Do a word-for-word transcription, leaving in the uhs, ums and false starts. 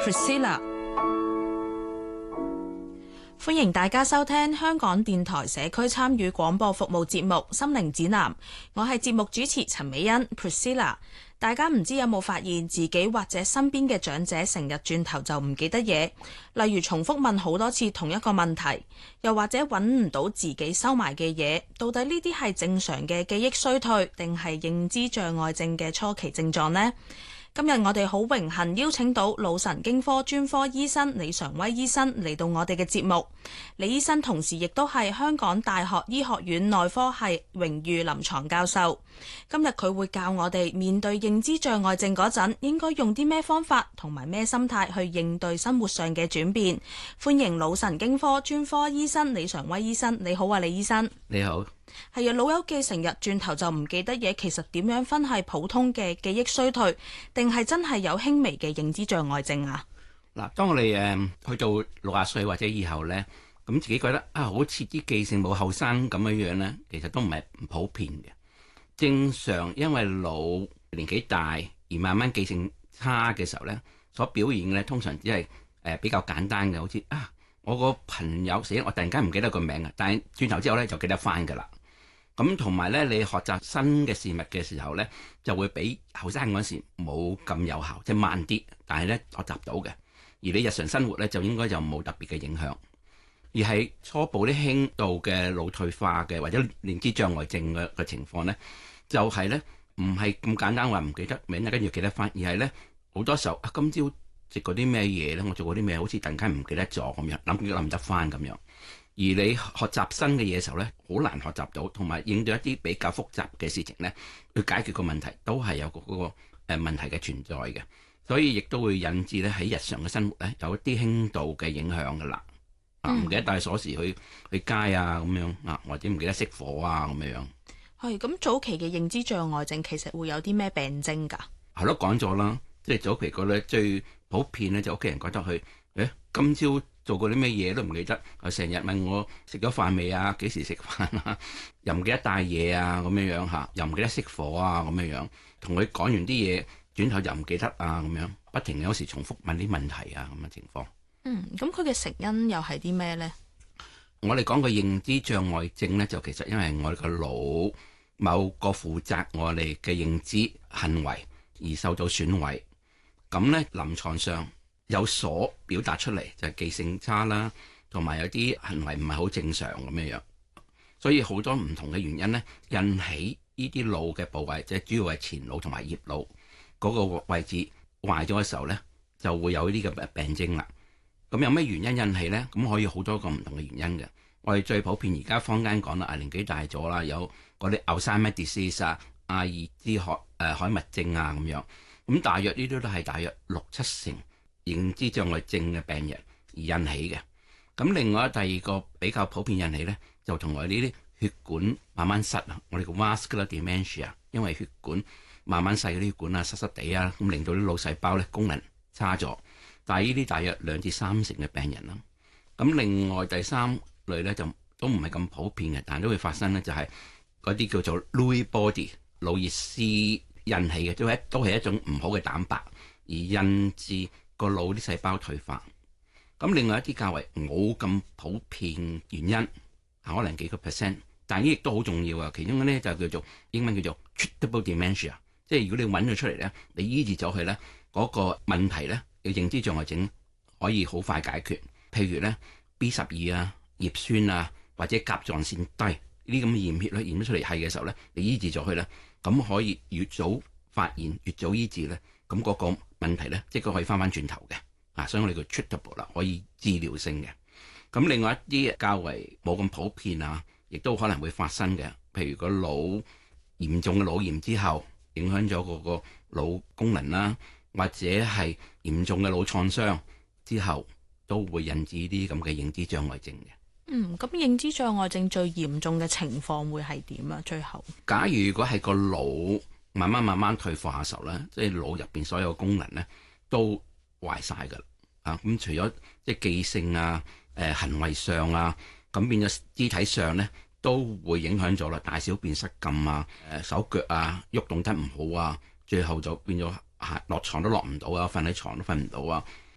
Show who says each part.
Speaker 1: Priscilla， 歡迎大家收聽香港電台社區參與廣播服務節目《心靈指南》，我係節目主持陳美欣 Priscilla。大家唔知有冇發現自己或者身邊嘅長者成日轉頭就唔記得嘢，例如重複問好多次同一個問題，又或者揾唔到自己收埋嘅嘢，到底呢啲係正常嘅記憶衰退，定係認知障礙症嘅初期症狀呢？今日我哋好榮幸邀請到腦神經科專科醫生李常威醫生嚟到我哋嘅節目。李醫生同時亦都係香港大學醫學院內科系榮譽臨床教授。今日佢會教我哋面對認知障礙症嗰陣應該用啲咩方法同埋咩心態去應對生活上嘅轉變。歡迎腦神經科專科醫生李常威醫生。你好啊，李醫生。
Speaker 2: 你好。
Speaker 1: 係啊，老友記成日轉頭就唔記得嘢，其實點樣分係普通嘅記憶衰退，定係真係有輕微嘅認知障礙症啊？
Speaker 2: 嗱，當我哋誒去到六十歲或者以後咧，咁自己覺得啊，好似啲記性冇後生咁樣樣咧，其實都唔係唔普遍嘅。正常因為老年紀大而慢慢記性差嘅時候咧，所表現嘅咧通常只係誒比較簡單嘅，好似啊，我個朋友死，我突然間唔記得個名啊，但係轉頭之後咧就記得翻㗎啦。咁同埋咧，你學習新嘅事物嘅時候咧，就會比後生嗰時冇咁有效，即係慢啲，但係咧學習到嘅。而你日常生活咧就應該就冇特別嘅影響，而係初步啲輕度嘅腦退化嘅或者認知障礙症嘅嘅情況咧，就係咧唔係咁簡單話唔記得名，跟住記得翻，而係咧好多時候啊，今朝食過啲咩嘢咧，我做過啲咩，好似突然間唔記得咗咁樣，諗諗唔得翻咁樣。而你學習新嘅嘢嘅時候咧，好難學習到，同埋應對一啲比較複雜嘅事情咧，去解決個問題都係有個嗰個誒問題嘅存在嘅，所以亦都會引致咧喺日常嘅生活咧有一啲輕度嘅影響噶啦。啊，唔記得帶鎖匙去去街啊咁樣啊，或者唔記得熄火啊咁樣。
Speaker 1: 係咁，早期嘅認知障礙症其實會有啲咩病徵㗎？係
Speaker 2: 咯，講咗啦，即係早期個咧最普遍咧就屋企人覺得佢誒今朝做過啲咩嘢都唔記得，成日問我食咗飯未啊？幾時食飯啊？又唔記得帶嘢啊？咁樣樣嚇，又唔記得熄火啊？咁樣樣，同佢講完啲嘢，轉頭又唔記得啊？咁樣不停有時重複問啲問題啊咁嘅情況。
Speaker 1: 嗯，咁佢嘅成因又係啲咩呢？
Speaker 2: 我哋講個認知障礙症咧，就其實因為我哋個腦某個負責我哋嘅認知行為而受到損毀，咁咧臨床上有所表達出嚟就係記性差啦，同埋有啲行為唔係好正常咁樣樣，所以好多唔同嘅原因咧，引起呢啲腦嘅部位，即係主要係前腦同埋葉腦嗰個位置壞咗嘅時候咧，就會有呢啲嘅病徵啦。咁有咩原因引起咧？咁可以好多個唔同嘅原因嘅。我哋最普遍而家坊間講啦，年紀大咗啦，有嗰啲 Alzheimer's disease 啊、阿爾茲海誒海默症啊咁樣，咁大約呢啲都係大約六七成認知障礙症嘅病人而引起嘅。咁另外第二個比較普遍引起咧，就同我哋呢啲血管慢慢塞啊，我哋叫 vascular dementia， 因為血管慢慢細嗰啲血管啊，塞塞地啊，咁令到啲腦細胞咧功能差咗。但係呢啲大約兩至三成嘅病人啦。咁另外第三類咧就都唔係咁普遍嘅，但係都會發生咧，就係嗰啲叫做 Lewy body 腦熱絲引起嘅，都係都係一種唔好嘅蛋白而引致個腦啲細胞退化。咁另外一啲較為冇咁普遍原因，可能幾個 percent， 但係呢亦都好重要啊。其中咧就叫做英文叫做 treatable dementia， 即係如果你揾咗出嚟咧，你醫治咗佢咧，嗰個問題咧嘅認知障礙症可以好快解決。譬如咧 B 十二啊、葉酸啊或者甲狀腺低呢啲咁嘅驗血咧驗咗出嚟係嘅時候咧，你醫治咗佢咧，咁可以越早發現越早醫治咧，咁嗰個問題咧即係可以翻翻轉頭嘅啊，所以我哋叫 treatable 啦，可以治療性嘅。咁另外一啲較為冇咁普遍啊，亦都可能會發生嘅，譬如個腦嚴重嘅腦炎之後影響咗嗰個腦功能啦，或者係嚴重嘅腦創傷之後都會引致呢啲咁嘅認知障礙症嘅。
Speaker 1: 嗯，咁認知障礙症最嚴重嘅情況會係點啊？最後，假
Speaker 2: 如如果係個腦慢慢慢慢退化嘅時候咧，即係腦入邊所有功能咧都壞晒㗎啦。啊，咁除咗即係記性啊、誒、呃、行為上啊，咁變咗肢體上咧都會影響咗啦。大小便失禁啊、誒、呃、手腳啊喐動得唔好啊，最後就變咗落床都落唔到啊，瞓喺床都瞓唔到啊。